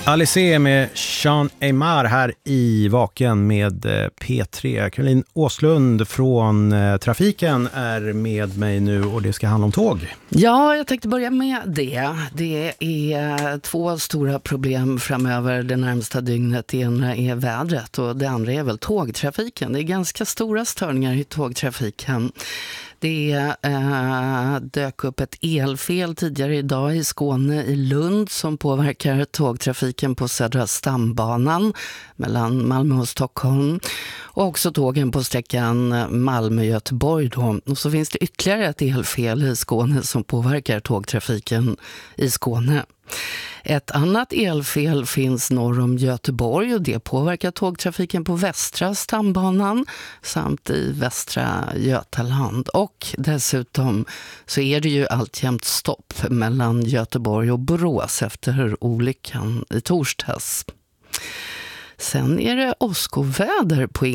Alice med Sean Aymar här i Vaken med P3. Caroline Åslund från Trafiken är med mig nu och det ska handla om tåg. Ja, jag tänkte börja med det. Det är två stora problem framöver det närmsta dygnet. Det ena är vädret och det andra är väl tågtrafiken. Det är ganska stora störningar i tågtrafiken. Det dök upp ett elfel tidigare idag i Skåne i Lund som påverkar tågtrafiken på Södra stambanan mellan Malmö och Stockholm. Och också tågen på sträckan Malmö-Göteborg då. Och så finns det ytterligare ett elfel i Skåne som påverkar tågtrafiken i Skåne. Ett annat elfel finns norr om Göteborg och det påverkar tågtrafiken på västra stambanan samt i västra Götaland. Och dessutom så är det ju alltjämt stopp mellan Göteborg och Borås efter olyckan i torsdags. Sen är det åskoväder på